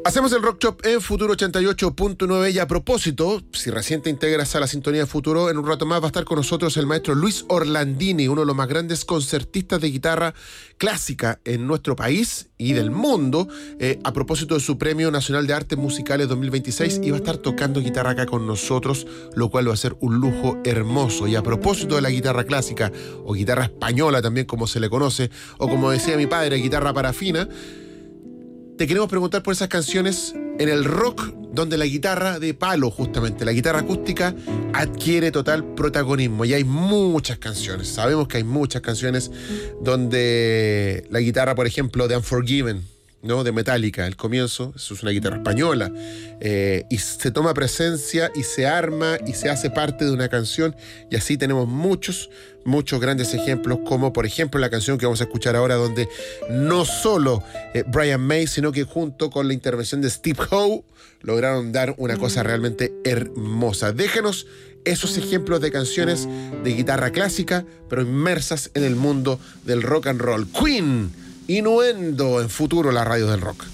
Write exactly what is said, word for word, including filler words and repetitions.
Hacemos el Rock Shop en Futuro ochenta y ocho punto nueve y a propósito, si recién te integras a la sintonía de Futuro, en un rato más va a estar con nosotros el maestro Luis Orlandini, uno de los más grandes concertistas de guitarra clásica en nuestro país y del mundo, eh, a propósito de su Premio Nacional de Artes Musicales dos mil veintiséis, y va a estar tocando guitarra acá con nosotros, lo cual va a ser un lujo hermoso. Y a propósito de la guitarra clásica, o guitarra española también como se le conoce, o como decía mi padre, guitarra parafina, te queremos preguntar por esas canciones en el rock donde la guitarra de palo, justamente, la guitarra acústica, adquiere total protagonismo. Y hay muchas canciones, sabemos que hay muchas canciones donde la guitarra, por ejemplo, de Unforgiven, ¿no?, de Metallica, el comienzo, eso es una guitarra española, eh, y se toma presencia y se arma y se hace parte de una canción, y así tenemos muchos, muchos grandes ejemplos, como por ejemplo la canción que vamos a escuchar ahora, donde no solo eh, Brian May, sino que junto con la intervención de Steve Howe, lograron dar una cosa realmente hermosa. Déjenos esos ejemplos de canciones de guitarra clásica, pero inmersas en el mundo del rock and roll. Queen, Innuendo, en Futuro, la radio del rock.